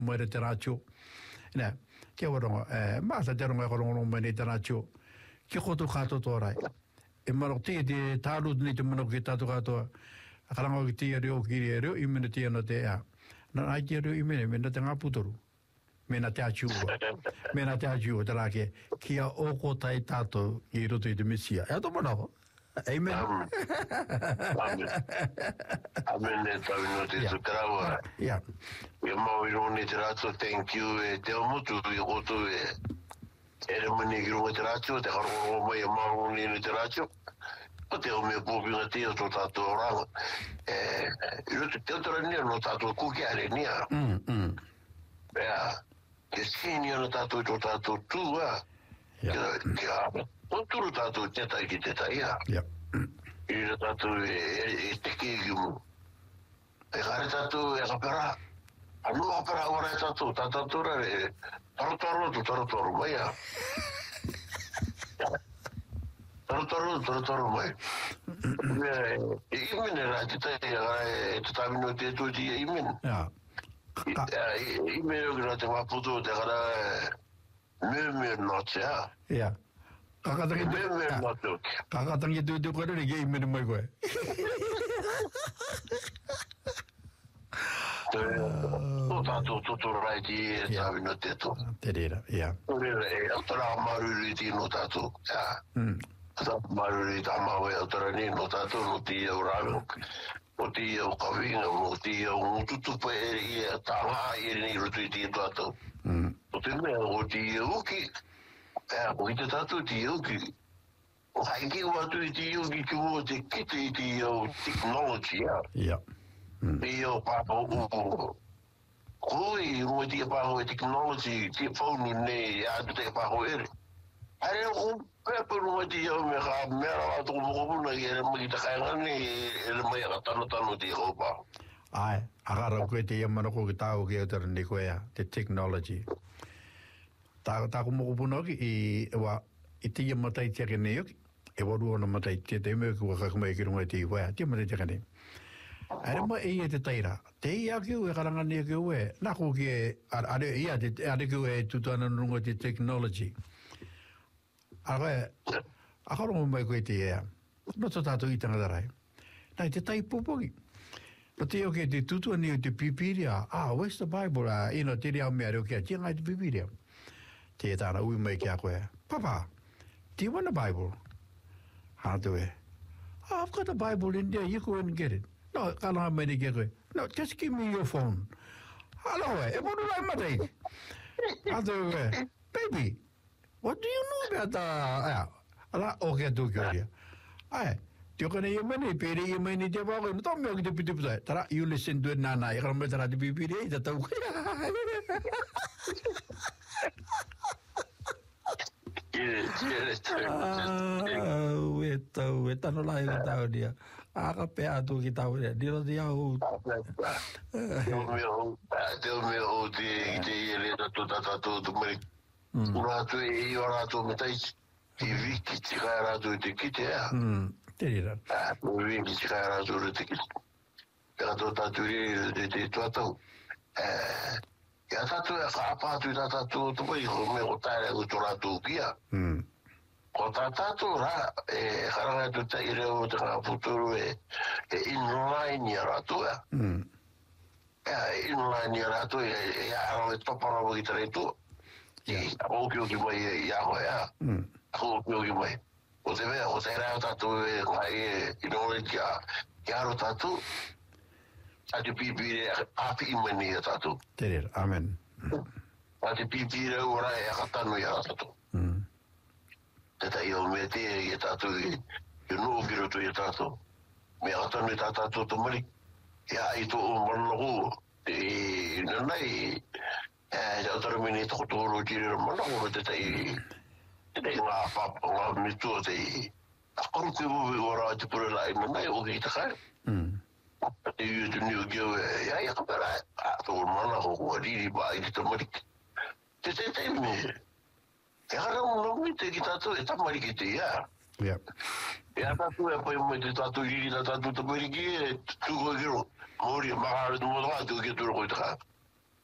Moere te rātio. Nē, kia waronga, māsa te ronga korongo mene te rātio. Ki koto kāto tōrai. E maro te tāru ni te mano ki tātu kātoa. Karanga ki tia reo ki reo, I mene tia no te ea. Nā ai tia reo I mena te ngā putoru. Mena te achiua. Mena te achiua te rāke. Kia oko tai tātou I roto I te misia. Ea tō manako. Amen. Amen. Amen. E tau no te tukarawa. Yeah. E mau I rone te rātou, thank you. E te amutu I koto e re mani ki runga te rātou, te karoro mai e mau rone ni te rātou. O te o mea pōpinga te o tō tātou oranga. I roto te otora nia no tātou kuki are nia. Pea, ke sini ana tātou tō tātou tūa. Kia o turu tātou tetai ki tetai ia. I rira tātou e teke ki mu. E kare tātou e kapera. Anu kapera ora e tātou. Tātou ra e tarotoro mai ia. Tarotoro mai. Imen e rā tetai e te tāmino te tūti e imen. Imen o ki rā te maputo te kara murmur not ia. Yeah. Kakatangi tu koe ni gei mene mai koe. O tātou tuturai ti e tāwi no te tō. Te rera, ia. Te rera e autara maruri ti no tātou. Maruri tā mawe autara ni no tātou no ti au rāwok. O ti au kawinga, o ti au ngututupa e tāngā e ni rutu I ti tātou. O te mea o ti uki. O I te tātou ti uki. O haiki o atu I ti uki ki o te kite I ti o technology. Ia. I o pāpa o koi o ti pāho e technology, ti whaunu nei atu te pāho ere. Hare o pepa o ti o me ka mera atu mokopuna I ere maki te kaingani ere mai a tano ti o pāho. Ai, akara koe te iamanoko ki tāo ki autara ni koe te technology. Tāko mokopuna ki I te iamatai tiake nei oki. E waru ona matai te mea ki wakakamai ki runga te iwea. Te iamatai tiake nei. Are ma e te taira. Te ia ki ue karangani ki ue. Nako ki e, are ki ue tutana runga te technology. Akarongo mai koe te ea. Noto tātou I tangatarai. Nai te tai popoki. No te oke te tutuani o te pipiria. Where's the Bible? Ino te rea mea reo kia. Tia ngai te pipiria. Te tāna ui mai kia koe. Papa, do you want a Bible? Hana te ue. I've got a Bible in there. You go and get it. No, kala mai ni kia koe. No, just give me your phone. Hello, e moru rai matai. Hana te ue. Baby, what do you know about ala oke tu kia ria. Tio kana I mani, pere I mani te wako. No tau mea ki te pitiputai. Tara, you listen to it nana. I kala mai tara te pipiria. I ta tau. E tano lai o tau nia. Aka pea atu ki tau nia. Dira ti au. Teo mea o te iere tatu tu meri. Ura atu I ora atu me taisi. Ti viki ti kai ratu I te kite ea. Te rira. Viki ti kai ratu I te kite. Pea tō tatu I te tuatau. Ia tatu e whaapātu I tā tatu tupai ko me o tāre o tō rātu kia. Ko tā tatu rā, e karanga tu ta I reo te ngā puturu e inline I a rātu ea. Inline I a rātu e aro e toparawa I tare tu. I oki mai I aho ea. Oki mai. O te mea, o te reo tatu e ngai I nore ki aro tatu. Ate pipire api I mani a tatu. Te rira, amen. Ate pipire ora e akatanu I a tatu. Te tai o me te I tatu I nuo kirotu I tatu. Me akatanu I tatu to mari. Ia I to o manaku. E nanai, jautara mene toko toro kirira manaku te tai. Te tai ngā papa, ngā mitua te akaru te uwe ora te purela I manai o ki takai. Te iu te niu kiau e, ia kapera, tō mana ko kua riri ba I te tamariki. Te me, e harau nongi te ki tātou e tamariki te ia. Ia tātou e pai mai te tātou riri na tātou tamariki e tūkua kiro. Mori e mahara tu motoa tu ki tūra koi taka.